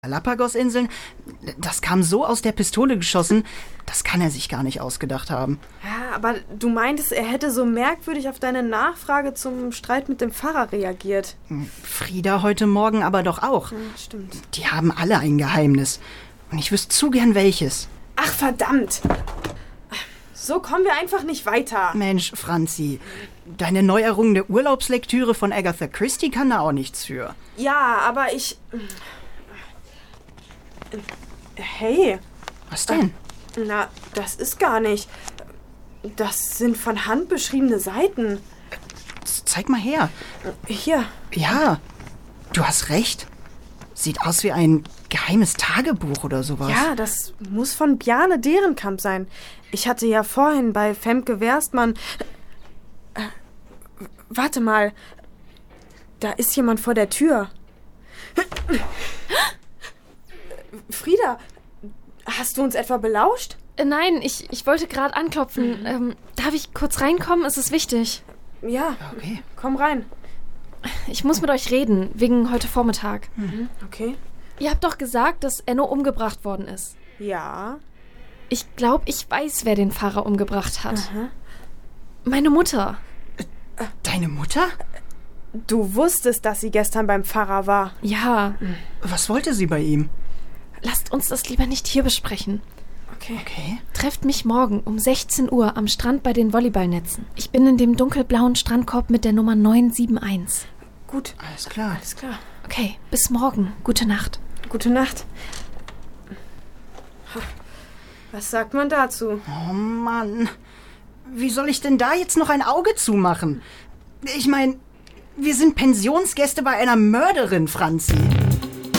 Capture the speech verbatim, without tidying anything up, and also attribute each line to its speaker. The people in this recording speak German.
Speaker 1: Galapagos-Inseln, das kam so aus der Pistole geschossen, das kann er sich gar nicht ausgedacht haben.
Speaker 2: Ja, aber du meintest, er hätte so merkwürdig auf deine Nachfrage zum Streit mit dem Pfarrer reagiert.
Speaker 1: Frieda heute Morgen aber doch auch.
Speaker 2: Ja, stimmt.
Speaker 1: Die haben alle ein Geheimnis. Und ich wüsste zu gern welches.
Speaker 2: Ach, verdammt! So kommen wir einfach nicht weiter.
Speaker 1: Mensch, Franzi, deine neu errungene Urlaubslektüre von Agatha Christie kann da auch nichts für.
Speaker 2: Ja, aber ich... Hey.
Speaker 1: Was denn?
Speaker 2: Na, das ist gar nicht. Das sind von Hand beschriebene Seiten.
Speaker 1: Zeig mal her.
Speaker 2: Hier.
Speaker 1: Ja, du hast recht. Sieht aus wie ein geheimes Tagebuch oder sowas.
Speaker 2: Ja, das muss von Bjarne Derenkamp sein. Ich hatte ja vorhin bei Femke Werstmann... Äh, warte mal. Da ist jemand vor der Tür. Frieda, hast du uns etwa belauscht?
Speaker 3: Äh, nein, ich, ich wollte gerade anklopfen. Mhm. Ähm, darf ich kurz reinkommen? Es ist wichtig.
Speaker 2: Ja,
Speaker 1: okay.
Speaker 2: Komm rein.
Speaker 3: Ich muss mit euch reden, wegen heute Vormittag.
Speaker 2: Mhm. Okay.
Speaker 3: Ihr habt doch gesagt, dass Enno umgebracht worden ist.
Speaker 2: Ja.
Speaker 3: Ich glaube, ich weiß, wer den Pfarrer umgebracht hat.
Speaker 2: Aha.
Speaker 3: Meine Mutter.
Speaker 1: Deine Mutter?
Speaker 2: Du wusstest, dass sie gestern beim Pfarrer war.
Speaker 3: Ja.
Speaker 1: Was wollte sie bei ihm?
Speaker 3: Lasst uns das lieber nicht hier besprechen.
Speaker 2: Okay.
Speaker 1: Okay.
Speaker 3: Trefft mich morgen um sechzehn Uhr am Strand bei den Volleyballnetzen. Ich bin in dem dunkelblauen Strandkorb mit der Nummer neun sieben eins.
Speaker 2: Gut.
Speaker 1: Alles klar.
Speaker 2: Alles klar.
Speaker 3: Okay, bis morgen. Gute Nacht.
Speaker 2: Gute Nacht. Was sagt man dazu?
Speaker 1: Oh Mann. Wie soll ich denn da jetzt noch ein Auge zumachen? Ich meine, wir sind Pensionsgäste bei einer Mörderin, Franzi.